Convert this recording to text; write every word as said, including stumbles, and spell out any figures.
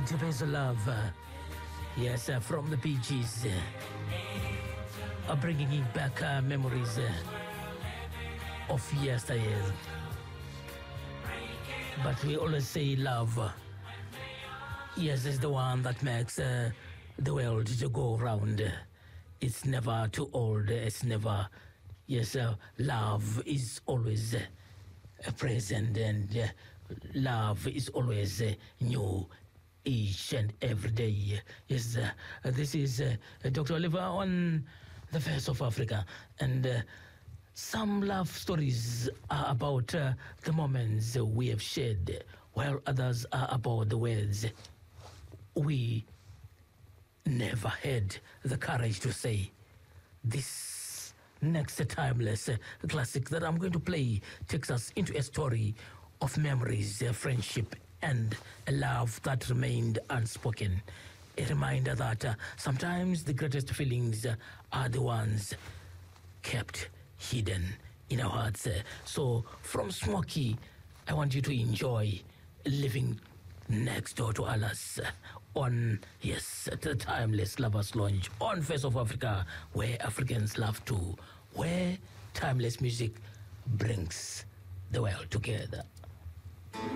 Multiverse Love. Uh, yes, uh, from the Bee Gees. Uh, uh, bringing back uh, memories uh, of yesteryear. But we always say love. Uh, yes, is the one that makes uh, the world to go round. It's never too old. It's never... Yes, uh, love is always uh, present, and uh, love is always uh, new each and every day. Yes, uh, this is uh, Doctor Oliver on the Face of Africa, and uh, some love stories are about uh, the moments we have shared, while others are about the words we never had the courage to say. This next timeless uh, classic that I'm going to play takes us into a story of memories, uh, friendship, and a love that remained unspoken. A reminder that uh, sometimes the greatest feelings uh, are the ones kept hidden in our hearts. Uh, so from Smokey, I want you to enjoy living next door to Alice uh, on, yes, the Timeless Lovers Lounge on Face of Africa, where Africans love to, where timeless music brings the world together.